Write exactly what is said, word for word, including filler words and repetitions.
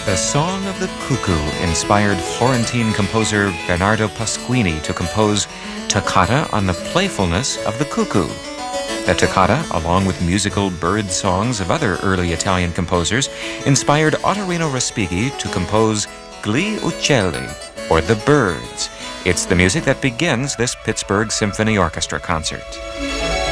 The Song of the Cuckoo inspired Florentine composer Bernardo Pasquini to compose Toccata on the playfulness of the cuckoo. The toccata, along with musical bird songs of other early Italian composers, inspired Ottorino Respighi to compose Gli Uccelli, or The Birds. It's the music that begins this Pittsburgh Symphony Orchestra concert.